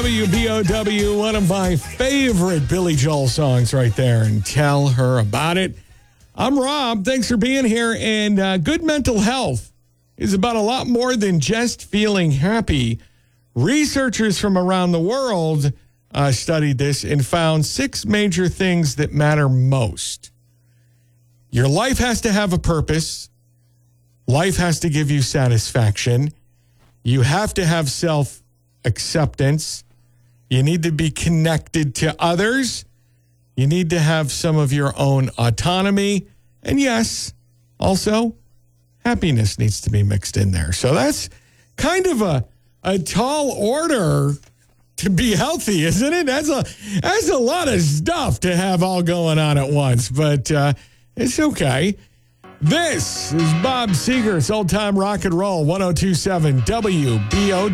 WBOW, one of my favorite Billy Joel songs right there, and Tell Her About It. I'm Rob. Thanks for being here. And good mental health is about a lot more than just feeling happy. Researchers from around the world studied this and found 6 major things that matter most. Your life has to have a purpose. Life has to give you satisfaction. You have to have self-acceptance. You need to be connected to others. You need to have some of your own autonomy. And yes, also, happiness needs to be mixed in there. So that's kind of a tall order to be healthy, isn't it? That's a lot of stuff to have all going on at once, but it's okay. This is Bob Seger's Old Time Rock and Roll, 102.7 WBO.